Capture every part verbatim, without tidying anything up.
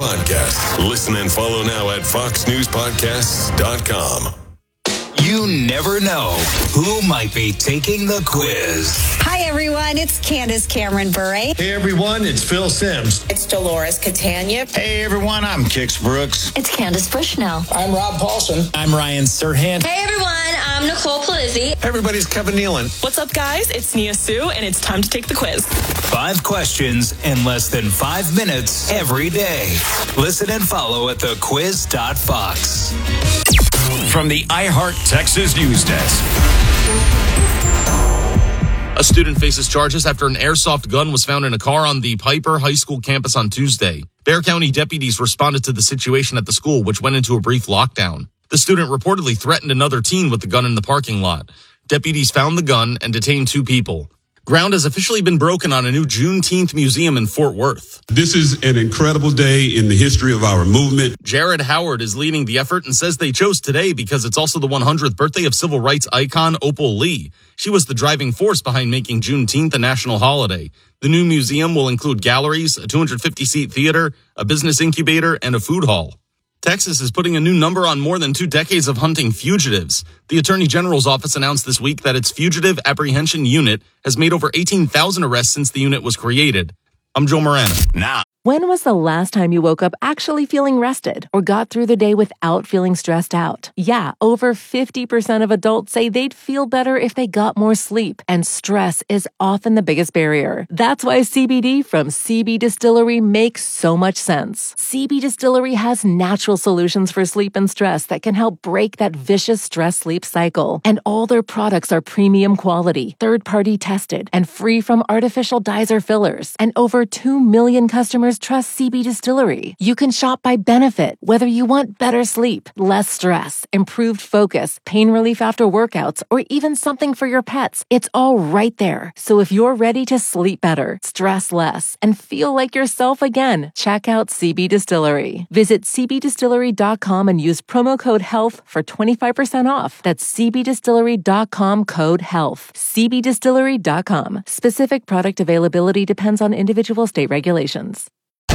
Podcasts. Listen and follow now at fox news podcasts dot com. You never know who might be taking the quiz. Hi, everyone. It's Candace Cameron Bure. Hey, everyone. It's Phil Sims. It's Dolores Catania. Hey, everyone. I'm Kix Brooks. It's Candace Bushnell. I'm Rob Paulson. I'm Ryan Serhant. Hey, everyone. I'm Nicole Polizzi. Everybody's Kevin Nealon. What's up, guys? It's Nia Sue, and it's time to take the quiz. Five questions in less than five minutes every day. Listen and follow at the quiz dot fox. From the iHeart Texas News Desk. A student faces charges after an airsoft gun was found in a car on the Piper High School campus on Tuesday. Bexar County deputies responded to the situation at the school, which went into a brief lockdown. The student reportedly threatened another teen with the gun in the parking lot. Deputies found the gun and detained two people. Ground has officially been broken on a new Juneteenth museum in Fort Worth. This is an incredible day in the history of our movement. Jared Howard is leading the effort and says they chose today because it's also the one hundredth birthday of civil rights icon Opal Lee. She was the driving force behind making Juneteenth a national holiday. The new museum will include galleries, a two hundred fifty seat theater, a business incubator, and a food hall. Texas is putting a new number on more than two decades of hunting fugitives. The Attorney General's office announced this week that its Fugitive Apprehension Unit has made over eighteen thousand arrests since the unit was created. I'm Joe Morano. Now. When was the last time you woke up actually feeling rested or got through the day without feeling stressed out? Yeah, over fifty percent of adults say they'd feel better if they got more sleep, and stress is often the biggest barrier. That's why C B D from C B Distillery makes so much sense. C B Distillery has natural solutions for sleep and stress that can help break that vicious stress-sleep cycle. And all their products are premium quality, third-party tested, and free from artificial dyes or fillers. And over two million customers trust C B Distillery. You can shop by benefit, whether you want better sleep, less stress, improved focus, pain relief after workouts, or even something for your pets. It's all right there. So if you're ready to sleep better, stress less, and feel like yourself again, check out C B Distillery. Visit c b distillery dot com and use promo code HEALTH for twenty-five percent off. That's c b distillery dot com code HEALTH. c b distillery dot com. Specific product availability depends on individual state regulations.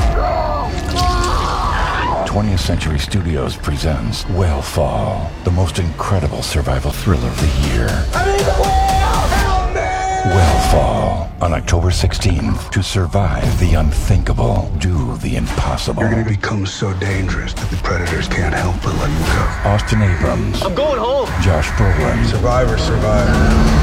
twentieth Century Studios presents Whale the most incredible survival thriller of the year. I need the whale! Help me! Whale on October sixteenth. To survive the unthinkable, do the impossible. You're going to become so dangerous that the predators can't help but let you go. Austin Abrams. I'm going home. Josh Brolin. Survivor, survivor.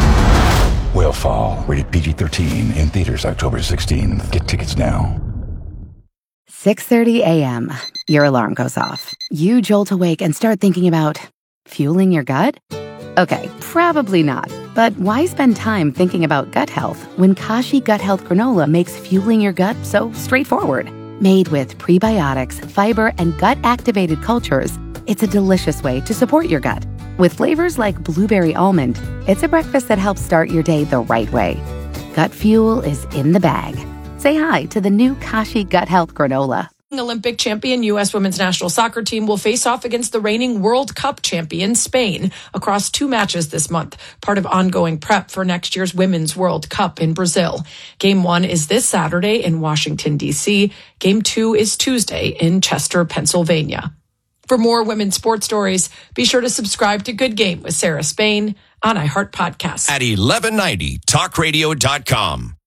Whale rated P G thirteen in theaters October sixteenth. Get tickets now. six thirty a.m. Your alarm goes off. You jolt awake and start thinking about fueling your gut? Okay, probably not. But why spend time thinking about gut health when Kashi Gut Health Granola makes fueling your gut so straightforward? Made with prebiotics, fiber, and gut-activated cultures, it's a delicious way to support your gut. With flavors like blueberry almond, it's a breakfast that helps start your day the right way. Gut fuel is in the bag. Say hi to the new Kashi Gut Health Granola. Olympic champion U S women's national soccer team will face off against the reigning World Cup champion Spain across two matches this month, part of ongoing prep for next year's Women's World Cup in Brazil. Game one is this Saturday in Washington, D C. Game two is Tuesday in Chester, Pennsylvania. For more women's sports stories, be sure to subscribe to Good Game with Sarah Spain on iHeart Podcasts. At eleven ninety talk radio dot com.